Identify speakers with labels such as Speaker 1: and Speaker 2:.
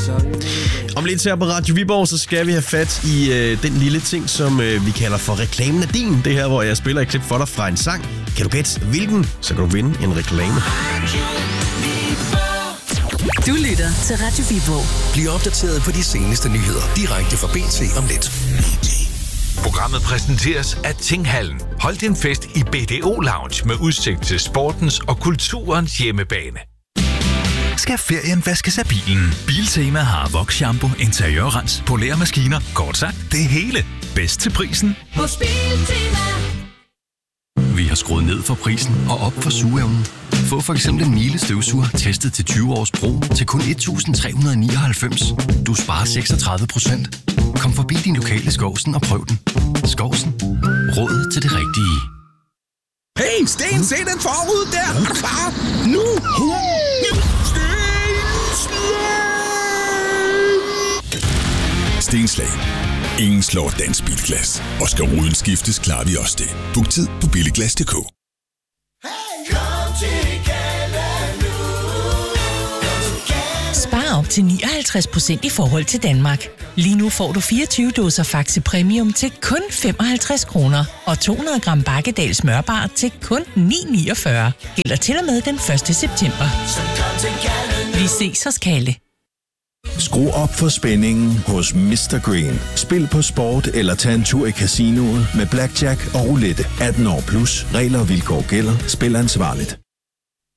Speaker 1: Om lidt her på Radio Viborg, så skal vi have fat i den lille ting, som vi kalder for reklamen af din. Det her, hvor jeg spiller et klip for dig fra en sang. Kan du gætte hvilken, så kan du vinde en reklame.
Speaker 2: Du lytter til Radio Viborg.
Speaker 3: Bliv opdateret på de seneste nyheder direkte fra BT om lidt.
Speaker 4: Programmet præsenteres af Tinghallen. Hold din fest i BDO Lounge med udsigt til sportens og kulturens hjemmebane.
Speaker 5: Skal ferien vaskes af bilen? Biltema har Vox Shampoo, interiørrens, poleremaskiner, kort sagt det hele. Bedst til prisen
Speaker 2: Hos Biltema.
Speaker 6: Vi har skruet ned for prisen og op for sugeevnen. Få for eksempel en Miele støvsuger testet til 20 års brug til kun 1.399. Du sparer 36%. Kom forbi din lokale Skovsen og prøv den. Skovsen. Råd til det rigtige.
Speaker 7: Hey, Sten, se den forrude der! Er du klar? Nu!
Speaker 8: Stenslag. Ingen slår dansk bilglas. Og skal ruden skiftes, klarer vi også det. Book tid på billiglas.dk.
Speaker 9: Spar op til 59% i forhold til Danmark. Lige nu får du 24 dåser Faxi Premium til kun 55 kroner. Og 200 gram Bakkedal smørbar til kun 9,49. Gælder til og med den 1. september. Vi ses hos Kalle.
Speaker 10: Skru op for spændingen hos Mr. Green. Spil på sport eller tag en tur i casinoet med blackjack og roulette. 18 år plus. Regler og vilkår gælder. Spil ansvarligt.